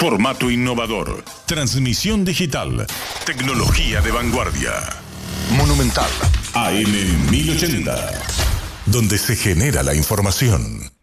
Formato innovador. Transmisión digital. Tecnología de vanguardia. Monumental. AM 1080. Donde se genera la información.